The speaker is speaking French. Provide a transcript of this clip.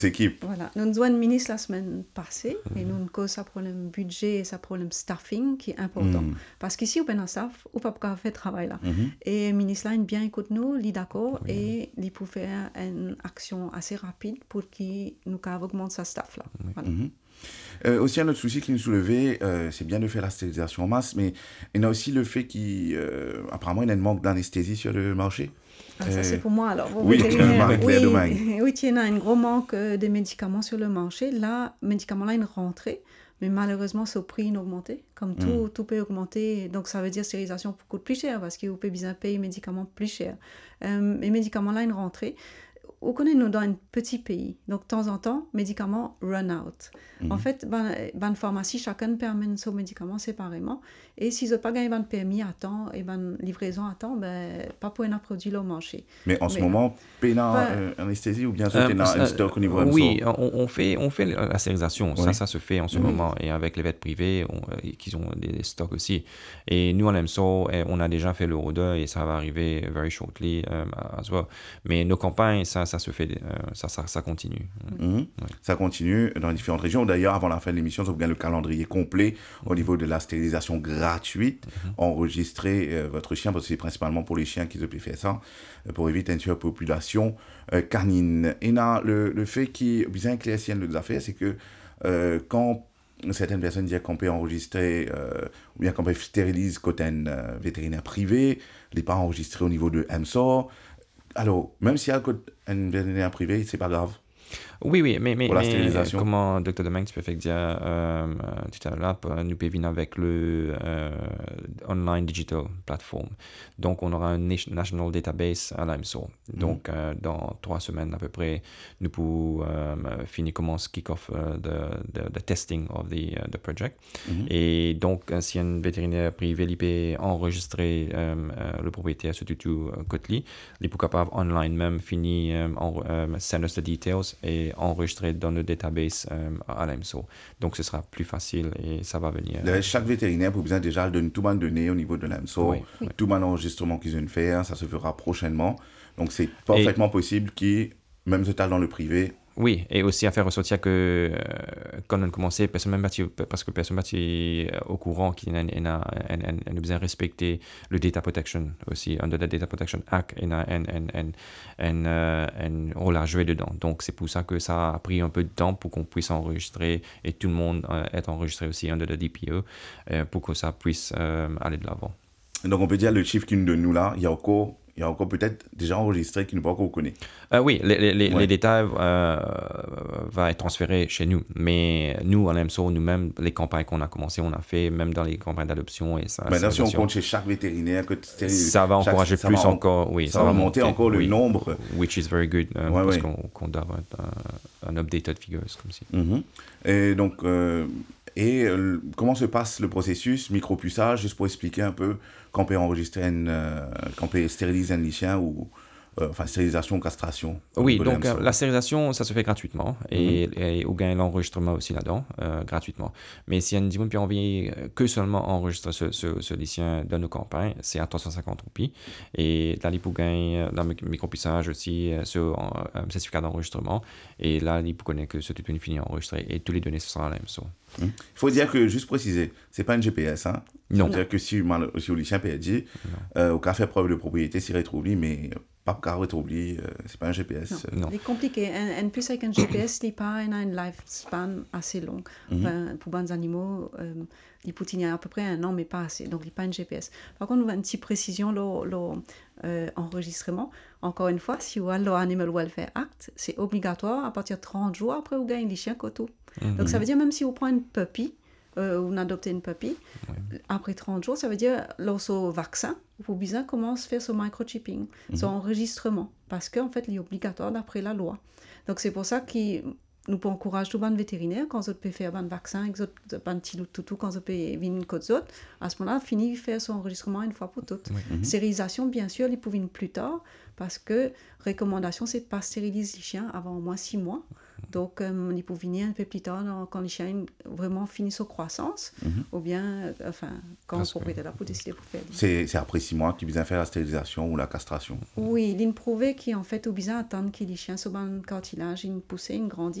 équipe. Voilà. Nous avons un ministre la semaine passée et nous avons cause ça problème budget et ça problème staffing qui est important. Parce qu'ici, on a un staff, on peut pas faire travail là. Et le ministre là, il bien écoute nous, il est d'accord et il peut faire une action assez rapide pour qu'il nous augmente sa staff là. Voilà. Aussi, un autre souci qui nous soulevait, c'est bien de faire la stérilisation en masse, mais il y a aussi le fait qu'apparemment, il y a un manque d'anesthésie sur le marché. Ça, c'est pour moi, alors. Oui, Marie-Claire Domingue. Oui, il y a un gros manque de médicaments sur le marché. Là, les médicaments-là, ils rentrent, mais malheureusement, ce prix a augmenté. Comme tout peut augmenter. Donc, ça veut dire que la stérilisation coûte plus cher parce qu'on peut bien payer les médicaments plus cher. Les médicaments-là, ils rentrent. On connaît nous dans un petit pays. Donc, de temps en temps, médicaments run out. En fait, dans pharmacie, chacun permet son médicament séparément. Et s'ils n'ont pas gagné un permis à temps et une livraison à temps, pas pour un produit au marché. Mais en ce moment, pénal anesthésie ou bien sûr un stock au niveau MSO? Oui, on fait la stérilisation. Oui. Ça se fait en ce moment. Et avec les vets privés, qui ont des stocks aussi. Et nous, en MSO, on a déjà fait le order et ça va arriver very shortly as well. Mais nos campagnes, ça se fait, ça continue. Ouais. Ça continue dans différentes régions. D'ailleurs, avant la fin de l'émission, vous avez le calendrier complet au niveau de la stérilisation gratuite. Enregistrer votre chien, parce que c'est principalement pour les chiens qui peuvent faire ça, pour éviter une surpopulation canine. Et là, le fait qui est bien éclairci de affaires, c'est que quand certaines personnes disent qu'on peut enregistrer ou bien qu'on peut stériliser côté un vétérinaire privé, il n'est pas enregistré au niveau de MSOR. Alors, même s'il y a un vétérinaire privé, c'est pas grave. Oui, mais comment Dr. Domingue peut faire dire tout à l'heure, nous pouvons venir avec le online digital platform. Donc, on aura un national database à l'AMSO. Donc, dans 3 semaines à peu près, nous pouvons finir commence kick-off the testing of the project. Et donc, si un vétérinaire privé il peut enregistrer le propriétaire sur tout côté, il peut capable online même finir send us the details et enregistrer dans le database à l'AMSO. Donc, ce sera plus facile et ça va venir. Chaque vétérinaire a besoin déjà de tout le données au niveau de l'AMSO. Oui. Tout le enregistrement qu'ils viennent faire, ça se fera prochainement. Donc, c'est parfaitement possible même total dans le privé. Oui, et aussi à faire ressortir que quand on a commencé, personne n'a été au courant qu'il a besoin de respecter le Data Protection aussi, under the Data Protection Act, et on l'a joué dedans. Donc, c'est pour ça que ça a pris un peu de temps pour qu'on puisse enregistrer et tout le monde est enregistré aussi under the DPE pour que ça puisse aller de l'avant. Donc, on peut dire le chiffre qu'une de nous là, il y a encore peut-être déjà enregistré qui ne pas encore connaît. Oui, les détails vont être transférés chez nous. Mais nous, en MSO, nous-mêmes, les campagnes qu'on a commencé, on a fait, même dans les campagnes d'adoption. Et ça, maintenant, si on compte chez chaque vétérinaire, ça va encourager plus encore. Oui, ça va monter encore le nombre. Which is very good, parce qu'on doit avoir un updated figures comme ci. Et donc, comment se passe le processus micropuçage, juste pour expliquer un peu qu'on peut enregistrer qu'on peut stériliser un chien ou stérilisation ou castration. Oui, donc la stérilisation, ça se fait gratuitement et on gagne l'enregistrement aussi là-dedans, gratuitement. Mais si on a envie que seulement enregistrer ce lycéen dans nos campagnes, c'est à 350 roupies. Et là, il peut gagner dans le micropuçage aussi ce certificat d'enregistrement. Et là, il peut connaître que c'est tout une fini enregistré et toutes les données seront à la même chose. Il faut dire que, juste préciser, c'est pas une GPS. Hein? Non. C'est-à-dire que si le lycéen peut dire, au cas fait preuve de propriété, s'il retrouve, mais pas car retrouve, c'est pas un GPS. Non. C'est compliqué. En plus, avec un GPS, il n'y a pas un lifespan assez long. Pour les animaux, il peut tenir à peu près 1 an, mais pas assez. Donc, il n'y a pas un GPS. Par contre, on a une petite précision, l'enregistrement. Encore une fois, si vous avez l'Animal Welfare Act, c'est obligatoire à partir de 30 jours après vous gagnez les chiens coteaux. Donc, ça veut dire même si vous prenez une puppy, ou on adopte une puppy, après 30 jours, ça veut dire lorsqu'au vaccin, vous bien commence à faire ce microchipping, son enregistrement, parce qu'en fait, il est obligatoire d'après la loi. Donc, c'est pour ça que nous pouvons encourager tout le monde vétérinaire quand vous pouvez faire un vaccin, quand vous pouvez venir côté autres, à ce moment-là, fini de faire son enregistrement une fois pour toutes. Stérilisation, bien sûr, ils peuvent venir plus tard, parce que recommandation, c'est de ne pas stériliser les chiens avant au moins 6 mois. Donc, il peut venir un peu plus tard quand les chiens vraiment finissent leur croissance, ou bien quand le propriétaire peut décider pour faire. C'est après 6 mois qu'il vient faire la stérilisation ou la castration. Oui, il prouve qu'en fait, il vient attendre que les chiens soient en cartilage, ils poussent, ils grandissent.